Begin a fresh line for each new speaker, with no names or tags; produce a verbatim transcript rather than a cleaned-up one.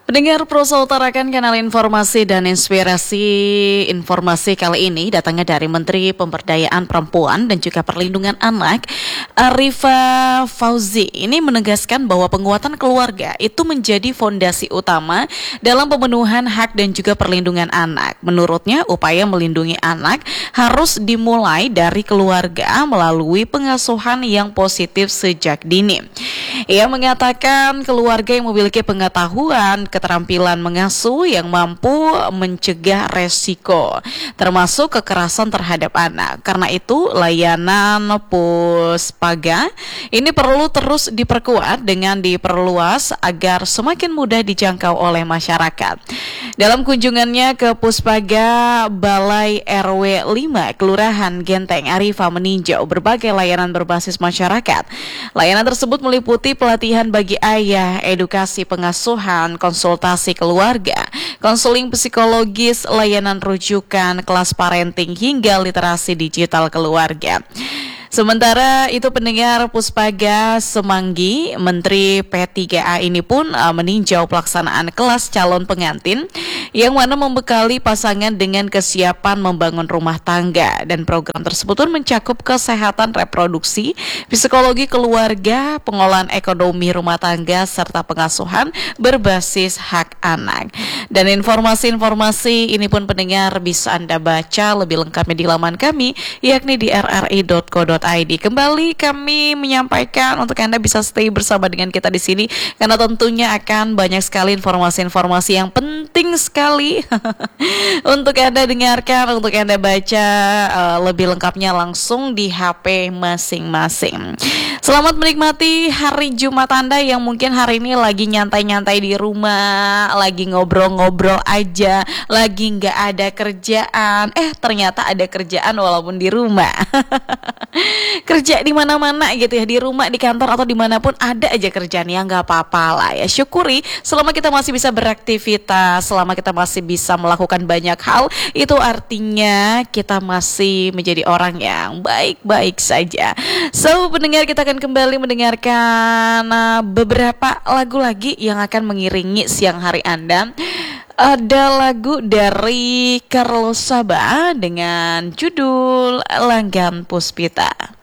Pendengar Prosa utarakan kanal informasi dan inspirasi. Informasi kali ini datangnya dari Menteri Pemberdayaan Perempuan dan juga Perlindungan Anak, Arifah Fauzi. Ini menegaskan bahwa penguatan keluarga itu menjadi fondasi utama dalam pemenuhan hak dan juga perlindungan anak. Menurutnya, upaya melindungi anak harus dimulai dari keluarga melalui pengasuhan yang positif sejak dini. Ia mengatakan keluarga yang memiliki pengetahuan, keterampilan mengasuh yang mampu mencegah resiko, termasuk kekerasan terhadap anak. Karena itu, layanan Puspaga ini perlu terus diperkuat dengan diperluas agar semakin mudah dijangkau oleh masyarakat. Dalam kunjungannya ke Puspaga Balai R W lima Kelurahan Genteng, Arifah meninjau berbagai layanan berbasis masyarakat. Layanan tersebut meliputi pelatihan bagi ayah, edukasi pengasuhan, konsultasi keluarga, konseling psikologis, layanan rujukan, kelas parenting, hingga literasi digital keluarga. Sementara itu, pendengar Puspaga Semanggi, Menteri P tiga A ini pun uh, meninjau pelaksanaan kelas calon pengantin yang mana membekali pasangan dengan kesiapan membangun rumah tangga, dan program tersebut pun mencakup kesehatan reproduksi, psikologi keluarga, pengolahan ekonomi rumah tangga, serta pengasuhan berbasis hak anak. Dan informasi-informasi ini pun pendengar bisa Anda baca lebih lengkapnya di laman kami, yakni di r r i dot co dot i d. Kembali kami menyampaikan untuk Anda bisa stay bersama dengan kita di sini, karena tentunya akan banyak sekali informasi-informasi yang penting sekali untuk Anda dengarkan, untuk Anda baca uh, lebih lengkapnya langsung di H P masing-masing. Selamat menikmati hari Jumat Anda yang mungkin hari ini lagi nyantai-nyantai di rumah, lagi ngobrol-ngobrol aja, lagi nggak ada kerjaan. Eh ternyata ada kerjaan walaupun di rumah. Kerja di mana-mana gitu ya, di rumah, di kantor atau dimanapun ada aja kerjaan, ya nggak apa-apa lah ya. Syukuri selama kita masih bisa beraktivitas, selama kita masih bisa melakukan banyak hal, itu artinya kita masih menjadi orang yang baik-baik saja. So, pendengar, kita akan kembali mendengarkan uh, beberapa lagu lagi yang akan mengiringi siang hari Anda. Ada lagu dari Carlos Saba dengan judul Langgam Puspita.